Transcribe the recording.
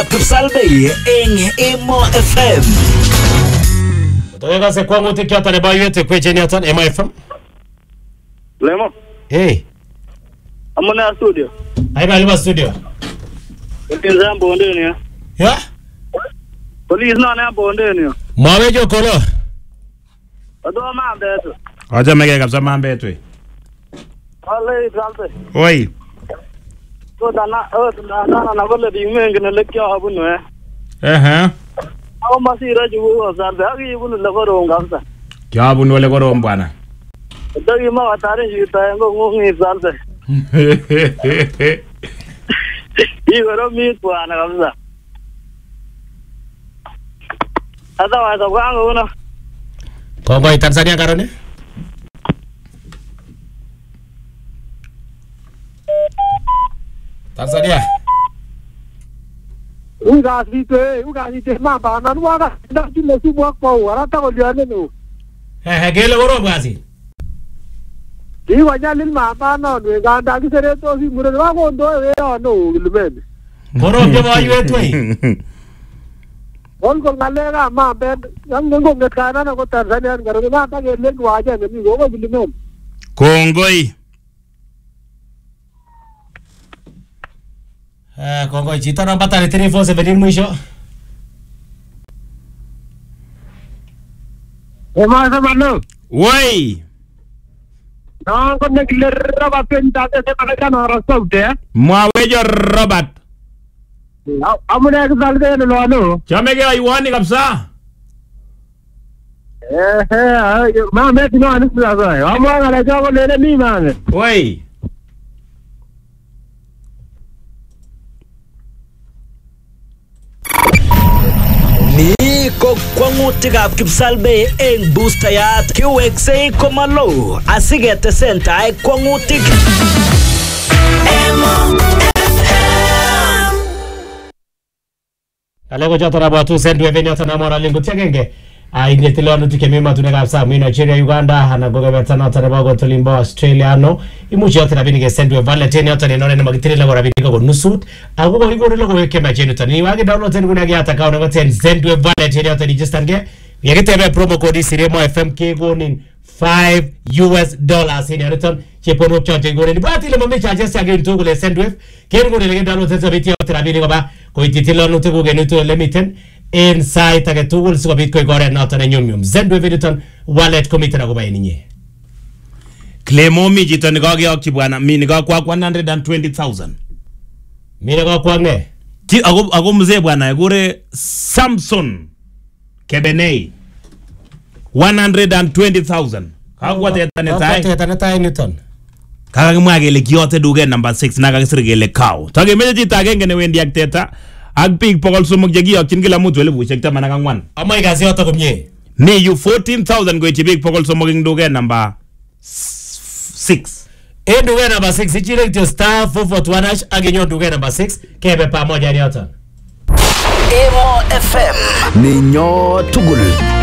Kipsalbei eng Emo FM. Toyega se kwangu tikiata ne bayete kweche ni atan Emo FM. Lemo. Hey. Amuna studio. Aiba liba studio. Police bonde ni. Ya? Police na bonde ni. Mawejo kolo. Ado mambe tu. Acha mege kabisa mambe tu. Ale salse. Oi. So dana na gole di mengi na lekya abunu eh. Au masira jugo salse agi bunu legoro ngabsa. Kya bunu legoro bwana. Dagi ma atare jita ngo ngi salse. Igoro mi bwana ngabsa. Ada wa kwangu una. Kongo Tanzania karone? Tanzania. Uga site mamba na nuaga na jile subu kwa arata ko liane no. Gele goro basi. Di wanya lil mamba no we ga da ki sere to si mure wa ko ndo we no ilmen. Goro je wa yu etwe. On ko ngale ga ma be yang ngo nge kana na ko Tanzania ngaro na ta ge le wa ja ni go ilmen. Kongoi. Kongo chita na batale telefoni se venir mwisho. Ema samano. Woi. Na ko ne kilera ba penta se kana na rasaute. Mwawejo Robert. Amune ka salde no no. Chamege aiwani kabisa. Ma me no anu sa sa. Amwa ngala jago le ni ma. Woi. Niko kwangutikab Kipsalbei eng boostayat kiweksei komalo asigete sentai kwangutik. Emo FM. Alego jatara batu sendu eveni atana mora lingu tiagenge. Ingetilo anu tukemima tunega sa mu Nigeria Uganda hana goga betana atana bago tolimbo Australia no imuchi yote na binige sendu valeteni atana none na magitiri la gora binige go nusut agogo rigoro logo weke majenu tani wage download teni kuna giata kaona goten sendu valeteni atana register nge yagitebe promo code Siremo FM ke gonin $5 in return chepono charge gore ni bati le mame charges ya gari tugule sendwave kero gore le download teni biti atana binige ba ko ititilo no tugo genu to limiten inside take tugul siko bitcoin gore na tane nyumyum zendo eviditon wallet committee na goba yeninye Klemo mi jito nigagi akchi bwana mi nigagi kwa 120,000 mi nigagi kwa ne ti ago mzee bwana yagure Samson Kebenei 120,000 kagwa teta tai Newton kaga mwage le kiote duge number 6 naga sirge le cow tage meje jita agenge ne wendi ak teta ak big pokol sumuk jegi akin kila mtu ele bushek tamana kangwan amai gazi wata kumye ni you 14,000 go chi big pokol sumuk nduge number 6 nduge number 6 ichire kito star 441 hash agenyo nduge number 6 kebe pamoja ni yote Emo FM. Ninyo tugul.